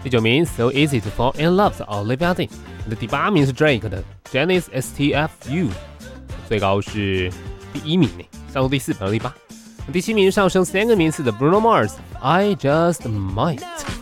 第9名 So Easy to Fall in Love 的 Olivia Dean，第8名是 Drake 的 Janis STFU， 最高是第1名，上到第4，排到第8。第7名上升3个名次的 Bruno Mars I Just Might。